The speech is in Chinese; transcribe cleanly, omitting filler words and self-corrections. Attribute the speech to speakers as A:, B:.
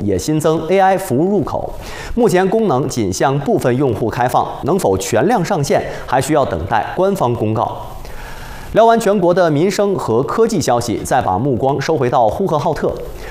A: 也新增 AI 服务入口，目前功能仅向部分用户开放，能否全量上线还需要等待官方公告。聊完全国的民生和科技消息，再把目光收回到呼和浩特。